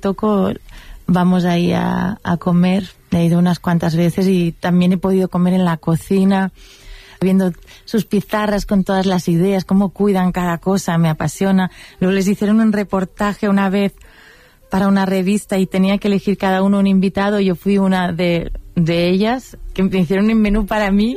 toco vamos ahí a comer. He ido unas cuantas veces y también he podido comer en la cocina, viendo sus pizarras con todas las ideas, cómo cuidan cada cosa, me apasiona. Luego les hicieron un reportaje una vez para una revista y tenía que elegir cada uno un invitado. Yo fui una de ellas, que me hicieron un menú para mí.